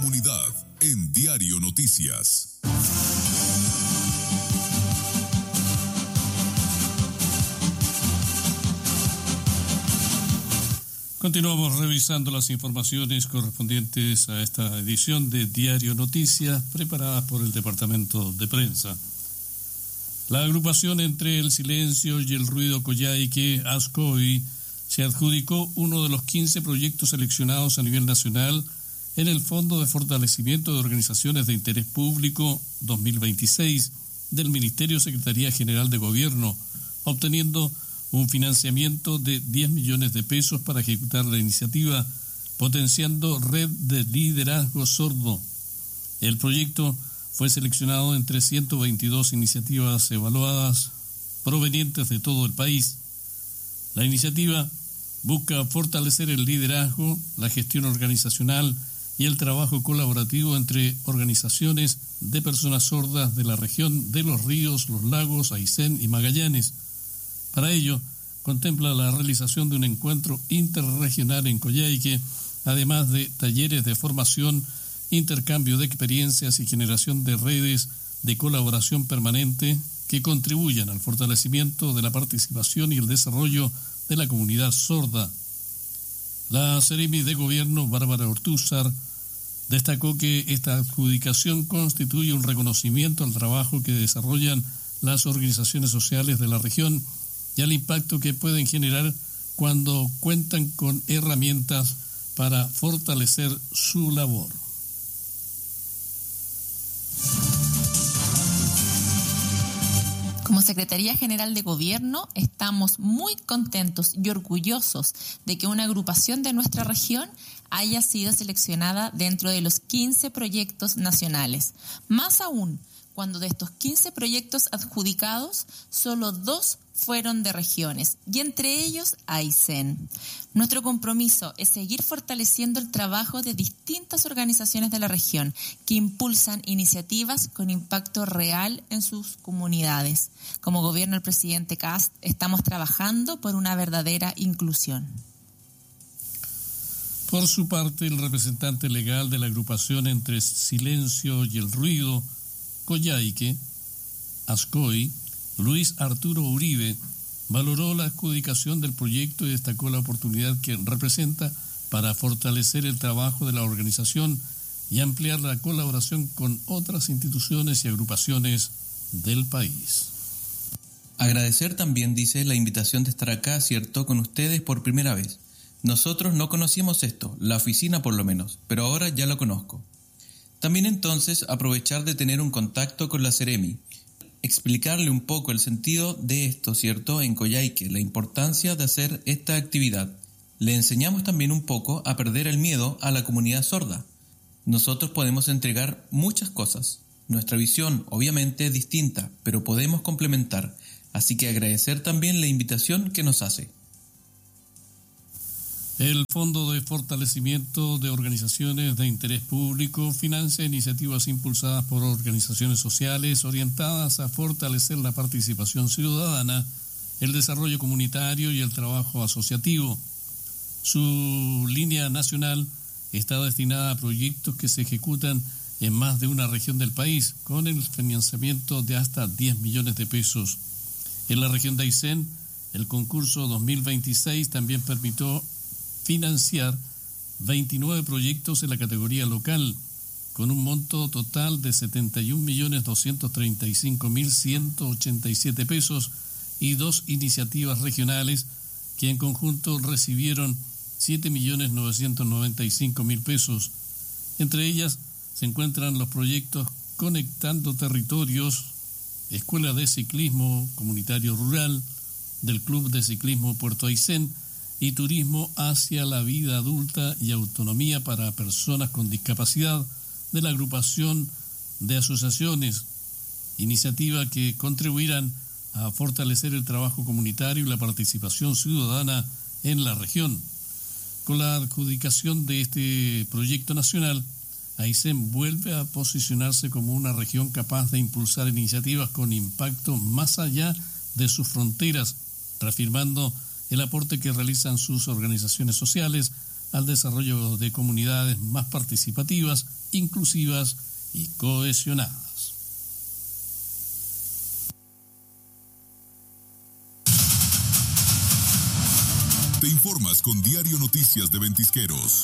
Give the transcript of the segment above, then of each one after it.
Comunidad en Diario Noticias. Continuamos revisando las informaciones correspondientes a esta edición de Diario Noticias, preparada por el Departamento de Prensa. La agrupación Entre el Silencio y el Ruido Coyhaique, ASCOI, se adjudicó uno de los 15 proyectos seleccionados a nivel nacional en el Fondo de Fortalecimiento de Organizaciones de Interés Público 2026 del Ministerio Secretaría General de Gobierno, obteniendo un financiamiento de 10 millones de pesos para ejecutar la iniciativa Potenciando Red de Liderazgo Sordo. El proyecto fue seleccionado entre 122 iniciativas evaluadas provenientes de todo el país. La iniciativa busca fortalecer el liderazgo, la gestión organizacional y el trabajo colaborativo entre organizaciones de personas sordas de la región de Los Ríos, Los Lagos, Aysén y Magallanes. Para ello, contempla la realización de un encuentro interregional en Coyhaique, además de talleres de formación, intercambio de experiencias y generación de redes de colaboración permanente que contribuyan al fortalecimiento de la participación y el desarrollo de la comunidad sorda. La Seremi de Gobierno, Bárbara Ortúzar, destacó que esta adjudicación constituye un reconocimiento al trabajo que desarrollan las organizaciones sociales de la región y al impacto que pueden generar cuando cuentan con herramientas para fortalecer su labor. Como Secretaría General de Gobierno, estamos muy contentos y orgullosos de que una agrupación de nuestra región haya sido seleccionada dentro de los 15 proyectos nacionales. Más aún, cuando de estos 15 proyectos adjudicados, solo 2 fueron de regiones, y entre ellos Aysén. Nuestro compromiso es seguir fortaleciendo el trabajo de distintas organizaciones de la región que impulsan iniciativas con impacto real en sus comunidades. Como gobierno del presidente Kast, estamos trabajando por una verdadera inclusión. Por su parte, el representante legal de la agrupación Entre el Silencio y el Ruido Coyhaique, ASCOI, Luis Arturo Uribe, valoró la adjudicación del proyecto y destacó la oportunidad que representa para fortalecer el trabajo de la organización y ampliar la colaboración con otras instituciones y agrupaciones del país. Agradecer también, dice, la invitación de estar acá, cierto, con ustedes por primera vez. Nosotros no conocíamos esto, la oficina por lo menos, pero ahora ya lo conozco. También entonces aprovechar de tener un contacto con la Seremi, explicarle un poco el sentido de esto, ¿cierto?, en Coyhaique, la importancia de hacer esta actividad. Le enseñamos también un poco a perder el miedo a la comunidad sorda. Nosotros podemos entregar muchas cosas. Nuestra visión, obviamente, es distinta, pero podemos complementar. Así que agradecer también la invitación que nos hace. El Fondo de Fortalecimiento de Organizaciones de Interés Público financia iniciativas impulsadas por organizaciones sociales orientadas a fortalecer la participación ciudadana, el desarrollo comunitario y el trabajo asociativo. Su línea nacional está destinada a proyectos que se ejecutan en más de una región del país, con el financiamiento de hasta 10 millones de pesos. En la región de Aysén, el concurso 2026 también permitió financiar 29 proyectos en la categoría local, con un monto total de 71.235.187 pesos y 2 iniciativas regionales que en conjunto recibieron 7.995.000 pesos. Entre ellas se encuentran los proyectos Conectando Territorios, Escuela de Ciclismo Comunitario Rural, del Club de Ciclismo Puerto Aysén, y Turismo hacia la Vida Adulta y Autonomía para Personas con Discapacidad de la agrupación de asociaciones, iniciativa que contribuirán a fortalecer el trabajo comunitario y la participación ciudadana en la región. Con la adjudicación de este proyecto nacional, Aysén vuelve a posicionarse como una región capaz de impulsar iniciativas con impacto más allá de sus fronteras, reafirmando el aporte que realizan sus organizaciones sociales al desarrollo de comunidades más participativas, inclusivas y cohesionadas. Te informas con Diario Noticias de Ventisqueros.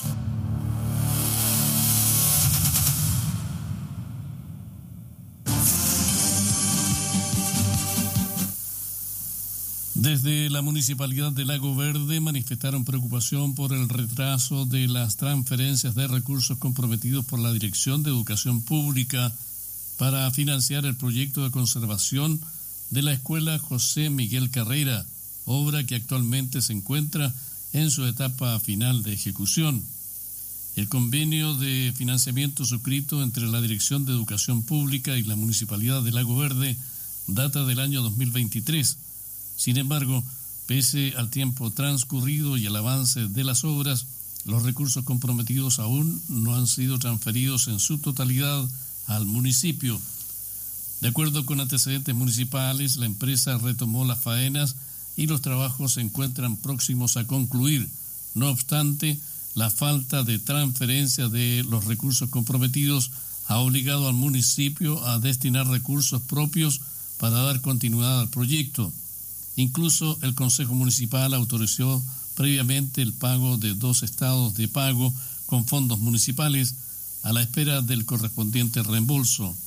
Desde la Municipalidad de Lago Verde manifestaron preocupación por el retraso de las transferencias de recursos comprometidos por la Dirección de Educación Pública para financiar el proyecto de conservación de la Escuela José Miguel Carrera, obra que actualmente se encuentra en su etapa final de ejecución. El convenio de financiamiento suscrito entre la Dirección de Educación Pública y la Municipalidad de Lago Verde data del año 2023. Sin embargo, pese al tiempo transcurrido y al avance de las obras, los recursos comprometidos aún no han sido transferidos en su totalidad al municipio. De acuerdo con antecedentes municipales, la empresa retomó las faenas y los trabajos se encuentran próximos a concluir. No obstante, la falta de transferencia de los recursos comprometidos ha obligado al municipio a destinar recursos propios para dar continuidad al proyecto. Incluso el Consejo Municipal autorizó previamente el pago de 2 estados de pago con fondos municipales a la espera del correspondiente reembolso.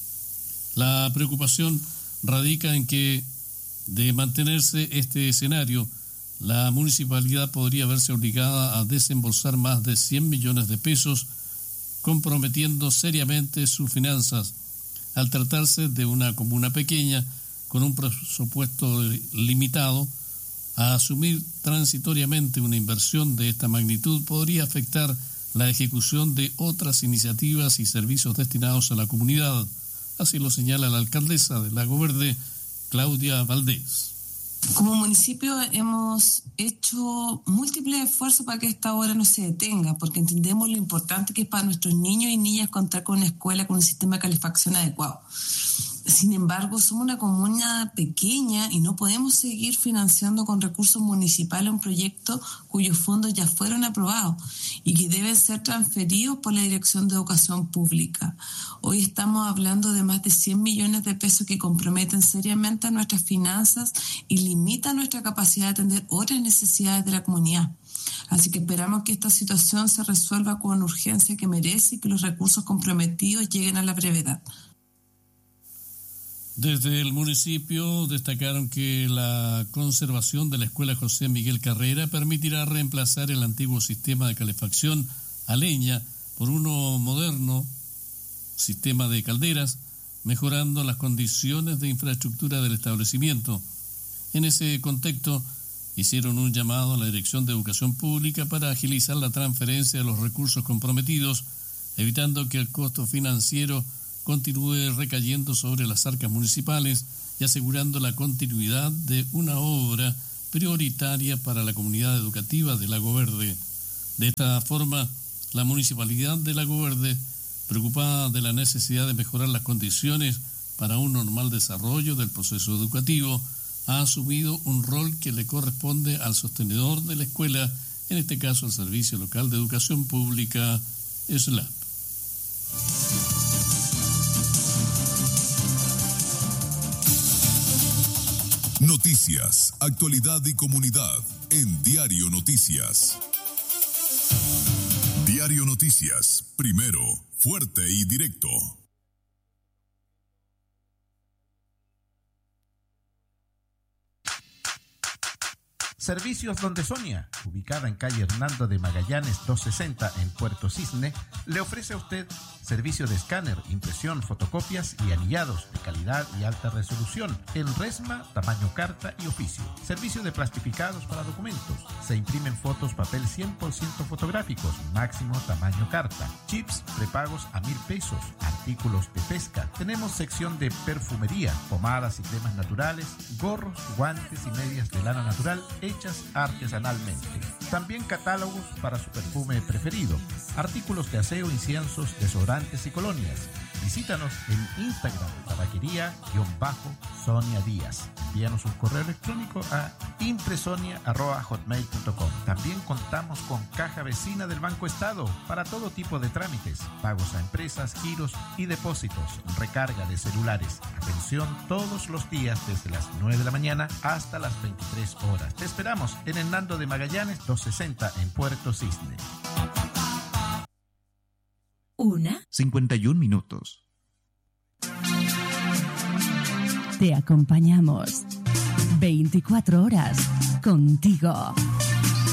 La preocupación radica en que, de mantenerse este escenario, la municipalidad podría verse obligada a desembolsar más de 100 millones de pesos, comprometiendo seriamente sus finanzas. Al tratarse de una comuna pequeña, con un presupuesto limitado, a asumir transitoriamente una inversión de esta magnitud podría afectar la ejecución de otras iniciativas y servicios destinados a la comunidad. Así lo señala la alcaldesa de Lago Verde, Claudia Valdés. Como municipio hemos hecho múltiples esfuerzos para que esta obra no se detenga, porque entendemos lo importante que es para nuestros niños y niñas contar con una escuela con un sistema de calefacción adecuado. Sin embargo, somos una comuna pequeña y no podemos seguir financiando con recursos municipales un proyecto cuyos fondos ya fueron aprobados y que deben ser transferidos por la Dirección de Educación Pública. Hoy estamos hablando de más de 100 millones de pesos que comprometen seriamente a nuestras finanzas y limitan nuestra capacidad de atender otras necesidades de la comunidad. Así que esperamos que esta situación se resuelva con urgencia que merece y que los recursos comprometidos lleguen a la brevedad. Desde el municipio destacaron que la conservación de la Escuela José Miguel Carrera permitirá reemplazar el antiguo sistema de calefacción a leña por uno moderno sistema de calderas, mejorando las condiciones de infraestructura del establecimiento. En ese contexto, hicieron un llamado a la Dirección de Educación Pública para agilizar la transferencia de los recursos comprometidos, evitando que el costo financiero continúe recayendo sobre las arcas municipales y asegurando la continuidad de una obra prioritaria para la comunidad educativa de Lago Verde. De esta forma, la Municipalidad de Lago Verde, preocupada de la necesidad de mejorar las condiciones para un normal desarrollo del proceso educativo, ha asumido un rol que le corresponde al sostenedor de la escuela, en este caso el Servicio Local de Educación Pública, SLAP. Noticias, actualidad y comunidad en Diario Noticias. Diario Noticias, primero, fuerte y directo. Servicios Donde Sonia, ubicada en calle Hernando de Magallanes 260 en Puerto Cisne, le ofrece a usted servicio de escáner, impresión, fotocopias y anillados de calidad y alta resolución en resma, tamaño carta y oficio. Servicio de plastificados para documentos. Se imprimen fotos papel 100% fotográficos, máximo tamaño carta. Chips prepagos a 1,000 pesos. Artículos de pesca. Tenemos sección de perfumería, pomadas y cremas naturales, gorros, guantes y medias de lana natural hechas artesanalmente. También catálogos para su perfume preferido, artículos de aseo, inciensos, desodorantes y colonias. Visítanos en Instagram, tabaquería_Sonia Díaz. Envíanos un correo electrónico a impresonia@hotmail.com. También contamos con Caja Vecina del Banco Estado para todo tipo de trámites, pagos a empresas, giros y depósitos, recarga de celulares. Atención todos los días desde las 9 de la mañana hasta las 23 horas. Te esperamos en Hernando de Magallanes 260 en Puerto Cisne. 51 minutos. Te acompañamos 24 horas contigo.